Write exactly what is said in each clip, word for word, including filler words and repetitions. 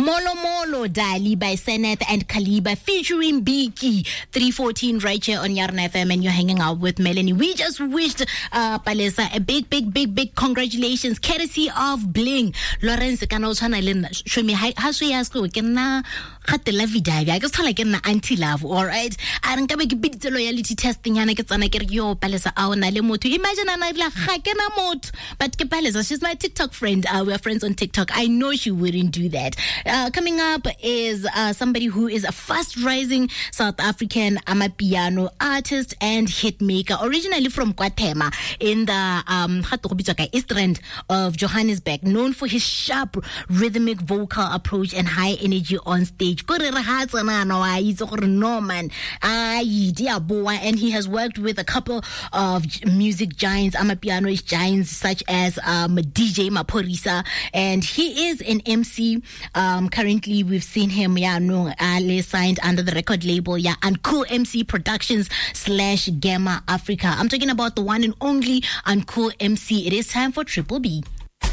Molo Molo Dali by Senet and Kaliba featuring Biki. three fourteen right here on Yarn F M, and you're hanging out with Melanie. We just wished uh, Palesa a big, big, big, big congratulations, courtesy of Bling. Lawrence Kanotana show me how she asked you can na la vida I guess like na anti love, all right. I don't get bit the loyalty testing and I get on a get yo Palesa our Nalemoto. Imagine an idea hakena mot. But Palesa, she's my TikTok friend. Uh, we're friends on TikTok. I know she wouldn't do that. Uh, coming up is uh, somebody who is a fast rising South African amapiano artist and hitmaker, originally from Guatemala in the um, East Rand of Johannesburg, known for his sharp rhythmic vocal approach and high energy on stage. And he has worked with a couple of music giants, amapiano giants such as um, D J Maphorisa, and he is an M C. Um, currently, we've seen him, yeah, no, uh, signed under the record label, yeah, Uncool M C Productions slash Gamma Africa. I'm talking about the one and only Uncool M C. It is time for Triple B.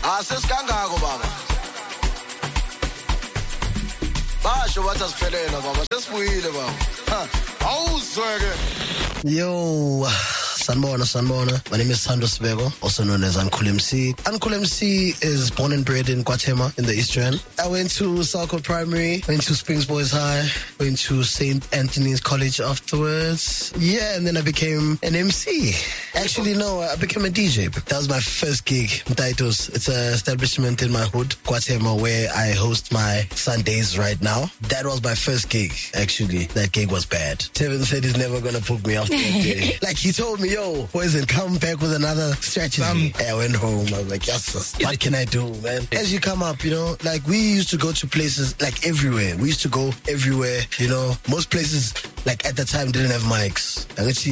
Yo, Sanbona, Sanbona. My name is Sandro Sbego, also known as Uncool M C. Uncool M C is born and bred in Guatemala in the East Rand. I went to Salco Primary, went to Springs Boys High, went to Saint Anthony's College afterwards. Yeah, and then I became an M C. Actually, no, I became a D J. That was my first gig, Mtaitos. It's an establishment in my hood, Guatemala, where I host my Sundays right now. That was my first gig, actually. That gig was bad. Tevin said he's never going to book me after that day. Like, he told me, yo, poison, come back with another strategy. Um, I went home. I was like, yes, what can I do, man? As you come up, you know, like we used to go to places like everywhere. We used to go everywhere, you know. Most places, like at the time, didn't have mics.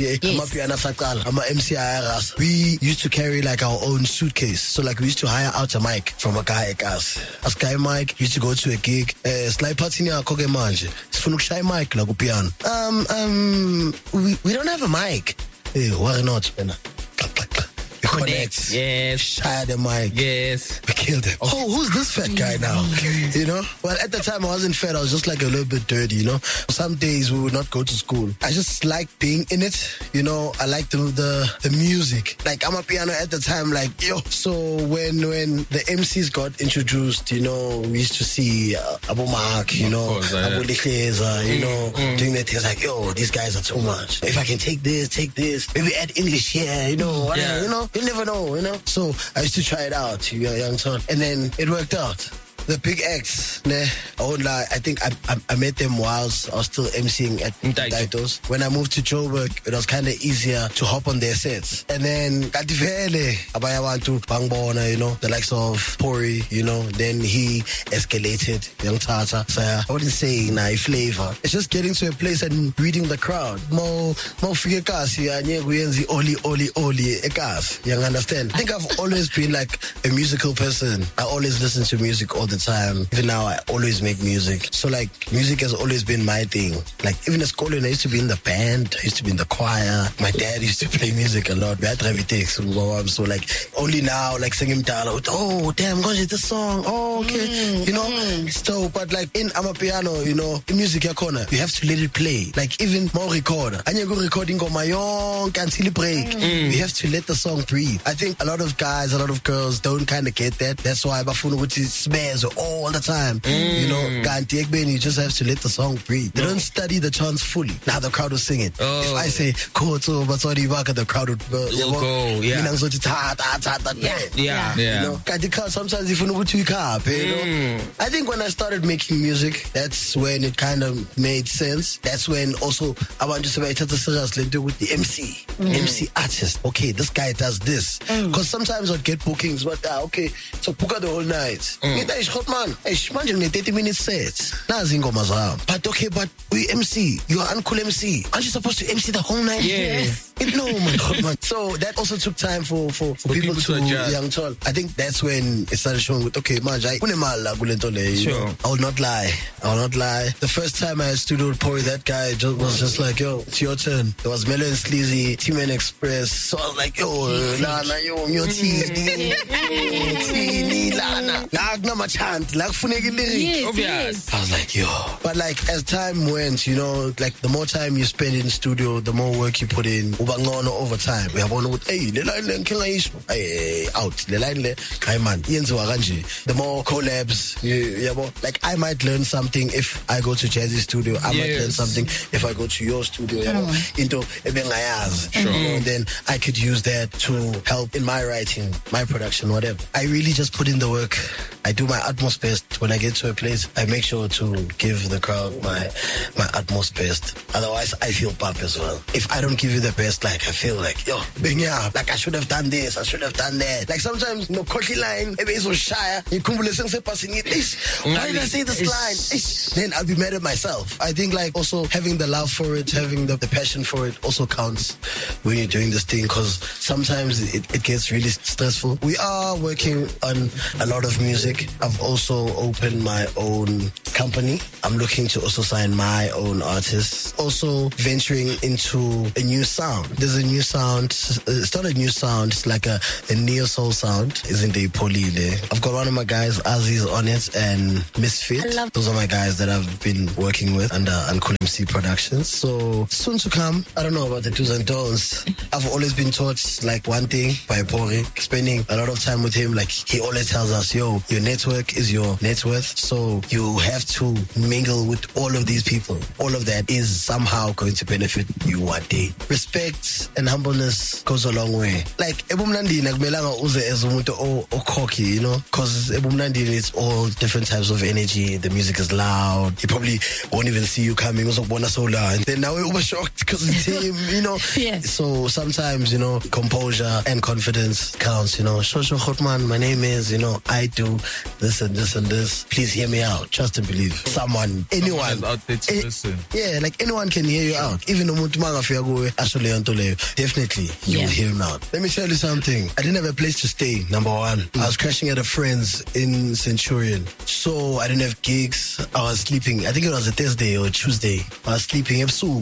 Yes. We used to carry like our own suitcase. So like we used to hire out a mic from a guy at us. A Sky mic, used to go to a gig. Slide party ni akoge manje. Sifunu shy mic la kupiano. Um, um, we, we don't have a mic. Hey, why not, man? Connect. Yes. Shire the mic. Yes. We killed him. Oh, who's this fat guy now? You know? Well, at the time I wasn't fat. I was just like a little bit dirty, you know? Some days we would not go to school. I just liked being in it. You know, I liked the, the, the music. Like, I'm a piano at the time, like, yo. So when when the M Cs got introduced, you know, we used to see uh, Abu Mark, you know, course, Abu Likheza, you know, mm. doing that things like, yo, these guys are too much. If I can take this, take this, maybe add English here, you know, whatever, yeah. you know? You never know, you know. So I used to try it out, you young son, and then it worked out. The big acts, nah, I won't lie. I think I, I, I met them whilst I was still emceeing at Taitos. When I moved to Joburg, it was kind of easier to hop on their sets. And then, Kativele, Abaya Wantu, Bangbona, you know, the likes of Pori, you know, then he escalated, Young Tata. So I wouldn't say, nah, flavor. It's just getting to a place and reading the crowd. Mo, mo figure kasi, oli, oli, oli, ekas. You understand? I think I've always been like a musical person. I always listen to music all the time. Even now, I always make music. So, like, music has always been my thing. Like, even at school, I used to be in the band. I used to be in the choir. My dad used to play music a lot. We had Ravitex. So, like, only now, like, singing Tala. Oh, damn, gosh, it's a song. Oh, okay. Mm, you know? Mm. So, but, like, in Amapiano, you know, in music, your corner, you have to let it play. Like, even more recorder. And you go recording on my own, until it break. Mm. You have to let the song breathe. I think a lot of guys, a lot of girls don't kind of get that. That's why Bafuna would smash all the time. Mm. You know, you just have to let the song breathe. They don't study the chants fully. Now the crowd will sing it. Oh. If I say, Koto, but sorry, the crowd would uh, go. Yeah. Yeah. Yeah. yeah. You know, sometimes if you know what you cap, you know. I think when I started making music, that's when it kind of made sense. That's when also I want to say with the M C. Mm. M C artist. Okay, this guy does this. Because mm. sometimes I'd get bookings, but uh, okay, so puka the whole night. Mm. Man, imagine thirty minutes sets. But okay, but we M C, you are Uncool M C. Aren't you supposed to M C the whole night? Yes. No, man, man. So that also took time for, for, for, for people, people to, to young tall. I think that's when it started showing with, okay, man, I you Sure. know, I will not lie. I will not lie. The first time I studioed with Pori, that guy just, was just like, yo, it's your turn. There was Melo and Sleazy, T-Man Express. So I was like, yo, Lana, yo, yo, Tini, Tini, Lana. Lagna machant, lag funegi lyric. Obvious. I was like, yo. But like, as time went, you know, like the more time you spend in studio, the more work you put in. Ubangona over time. We have one with, hey, le line le nkinga isho. Hey, out. Le line le, hey man, yenziwa kanje. The more collabs, you, you know, like I might learn something if I go to Jazzy studio. I yes. might learn something if I go to your studio. You know, into ebengayaz. Sure. You know, then I could use that to help in my writing, my production, whatever. I really just put in the work. I do my utmost best. When I get to a place, I make sure to give the crowd my my utmost best. Otherwise, I feel bad as well. If I don't give you the best, like I feel like, yo, yeah, like I should have done this, I should have done that. Like sometimes, no cocky line, maybe it's so shy. Why did I say this line? Then I'll be mad at myself. I think like also having the love for it, having the, the passion for it also counts when you're doing this thing, because sometimes it, it gets really stressful. We are working on a lot of music. I've also opened my own company. I'm looking to also sign my own artists. Also venturing into a new sound. There's a new sound. It's not a new sound. It's like a, a neo soul sound. Isn't it Polile? I've got one of my guys, Aziz, on it, and Misfit. Those are my guys that I've been working with under Uncle M C Productions. So soon to come. I don't know about the do's and don'ts. I've always been taught like one thing by Pori. Spending a lot of time with him, like he always tells us, yo, your network is your net worth. So you have to mingle with all of these people. All of that is somehow going to benefit you one day. Respect and humbleness goes a long way. Like ebumnandini akumelanga uze as umuntu o cocky, you know, because ebumnandini it's all different types of energy. The music is loud. He probably won't even see you coming. Uzobona so loud. Then now we're shocked because it's him, you know. Yeah. So sometimes, you know, composure and confidence counts, you know. Shosho Khotman, my name is, you know, I do this and this and this. Please hear me out. Trust and believe. Someone, anyone. Someone out there to eh, listen. Yeah, like anyone can hear you out. Even umuntu mangafika kuwe ashole yonto leyo. Definitely, you Yeah. will hear him out. Let me tell you something. I didn't have a place to stay, number one. Mm. I was crashing at a friend's in Centurion. So I didn't have gigs. I was sleeping. I think it was a Thursday or Tuesday. I was sleeping.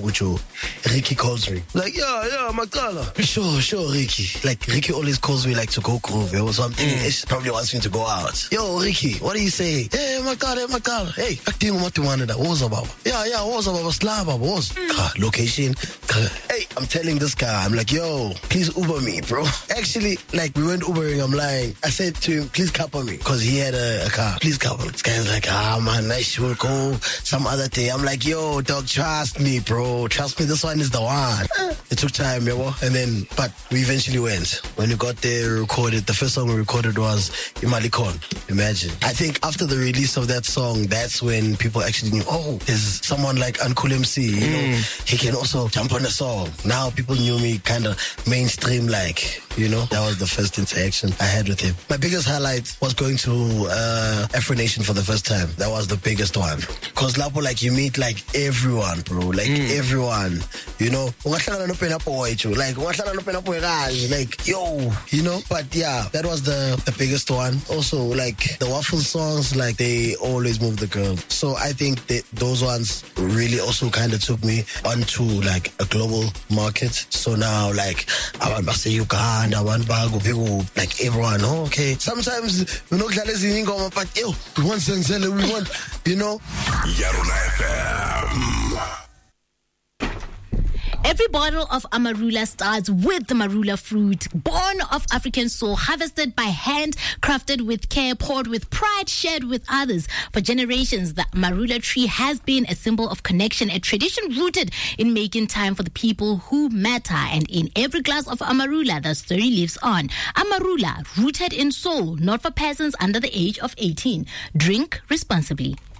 Ricky calls me. Like, yeah, yeah, Makala. Sure, sure, Ricky. Like, Ricky always calls me like to go groove. Yo. So I'm thinking, mm. she probably wants me to go out. Yo, Ricky, what do you say? Hey, Makala, Makala. Hey, I think what you wanted. What was about? Yeah, yeah, what was about? Slab, what was? Mm. Location. Hey, I'm telling this guy, I'm like, yo, please Uber me, bro. Actually, like, we went Ubering, I'm lying. I said to him, please cover me. Because he had a, a car. Please cover me. This guy's like, ah, man, I should go some other day. I'm like, yo, dog, trust me, bro. Trust me, this one is the one. It took time, you know? And then, but we eventually went. When we got there, we recorded. The first song we recorded was Imalikon. Imagine. I think after the release of that song, that's when people actually knew, oh, there's someone like Uncle M C, you know, mm. he can also jump on a song. Now people knew me kind of mainstream like, you know? That was the first interaction I had with him. My biggest highlight was going to uh, Afro Nation for the first time. That was the biggest one. Because Lapo, like, you meet like everyone, bro. Like mm. everyone, you know? Like, like, yo, you know? But yeah, that was the, the biggest one. Also, like, the Waffle songs, like, they always move the girl. So I think that those ones really also kind of took me onto, like, a global market. So now, like, I want to say Uganda, I want to like, everyone, oh, okay. Sometimes, we know, but yo, we want Senzele, we want, you know? Yaruna F M. Every bottle of Amarula starts with the Marula fruit, born of African soil, harvested by hand, crafted with care, poured with pride, shared with others. For generations, the Marula tree has been a symbol of connection, a tradition rooted in making time for the people who matter. And in every glass of Amarula, the story lives on. Amarula, rooted in soul, not for persons under the age of eighteen. Drink responsibly.